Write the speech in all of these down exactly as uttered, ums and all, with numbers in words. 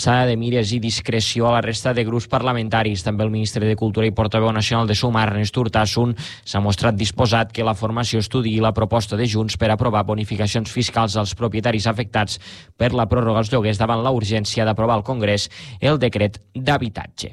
alçada de mires i discreció a la resta de grups parlamentaris. També el ministre de Cultura i portaveu nacional de Sumar, Ernest Urtasun, s'ha mostrat disposat que la formació estudiï la proposta de Junts per aprovar bonificacions fiscals als propietaris afectats per la pròrroga als lloguers davant la urgència d'aprovar al Congrés el decret d'habitatge.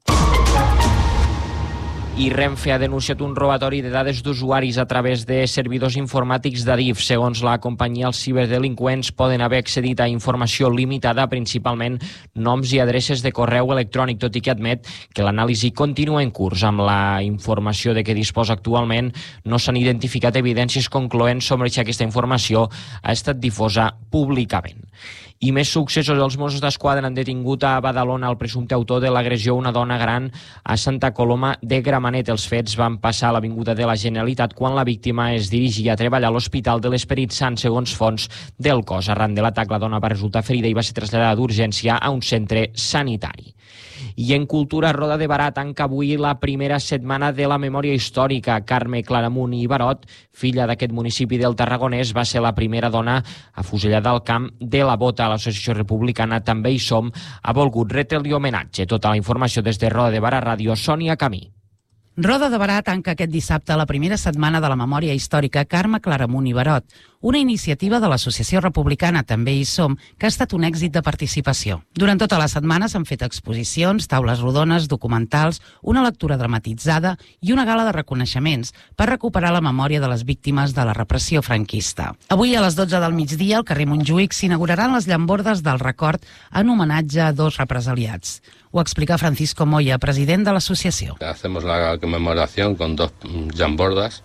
I Renfe ha denunciat un robatori de dades d'usuaris a través de servidors informàtics d'Adif. Segons la companyia, els ciberdelinqüents poden haver accedit a informació limitada, principalment noms i adreces de correu electrònic, tot i que admet que l'anàlisi continua en curs. Amb la informació de què disposa actualment, no s'han identificat evidències concloents sobre si aquesta informació ha estat difosa públicament. I més successos. Els Mossos d'Esquadra han detingut a Badalona el presumpte autor de l'agressió a una dona gran a Santa Coloma de Gramenet. Els fets van passar a l'Avinguda de la Generalitat quan la víctima es dirigia a treballar a l'Hospital de l'Esperit Sant, segons fonts del cos. Arran de l'atac, la dona va resultar ferida i va ser traslladada d'urgència a un centre sanitari. I en cultura, Roda de Barà tanca avui la primera setmana de la memòria històrica. Carme Claramunt i Barot, filla d'aquest municipi del Tarragonès, va ser la primera dona afusellada al camp de la Bota. L'Associació Republicana També hi som ha volgut retre-li homenatge. Tota la informació des de Roda de Barà Ràdio, Sònia Camí. Roda de Barà tanca aquest dissabte la primera setmana de la memòria històrica Carme Claramunt i Barot, una iniciativa de l'Associació Republicana També hi som, que ha estat un èxit de participació. Durant tota la setmana s'han fet exposicions, taules rodones, documentals, una lectura dramatitzada i una gala de reconeixements per recuperar la memòria de les víctimes de la repressió franquista. Avui a les dotze del migdia al carrer Montjuïc s'inauguraran les llambordes del record en homenatge a dos represaliats. Ho explica Francisco Moya, president de l'associació. Hacemos la conmemoración con dos llambordas,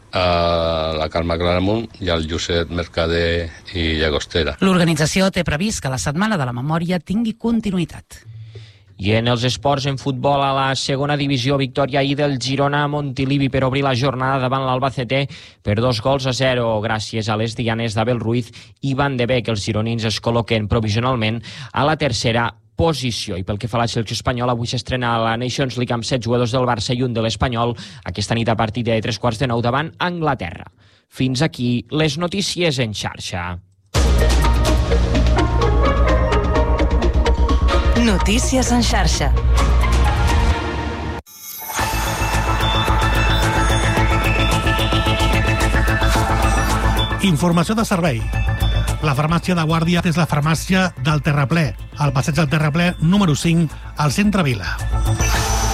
a la Carme Claramunt i al Josep Mercader i Llagostera. L'organització té previst que la Setmana de la Memòria tingui continuïtat. I en els esports, en futbol, a la segona divisió, victòria ahir del Girona a Montilivi per obrir la jornada davant l'Albacete per dos gols a zero, gràcies a les dianes d'Abel Ruiz i Van de Beek. Els gironins es col·loquen provisionalment a la tercera posició. I pel que fa a la selecció espanyola, avui s'estrena a la Nations League amb set jugadors del Barça i un de l'Espanyol, aquesta nit a partir de tres quarts de nou davant Anglaterra. Fins aquí les notícies en xarxa. Notícies en xarxa. Informació de servei. La farmàcia de Guàrdia és la farmàcia del Terraplè, al passeig del Terraplè número cinc, al centre Vila.